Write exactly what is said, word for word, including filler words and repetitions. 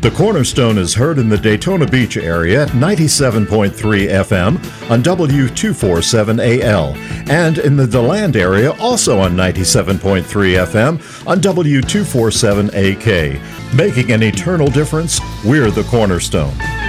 The Cornerstone is heard in the Daytona Beach area at ninety-seven point three F M on W two forty-seven A L, and in the DeLand area also on ninety-seven point three F M on W two forty-seven A K. Making an eternal difference, we're the Cornerstone.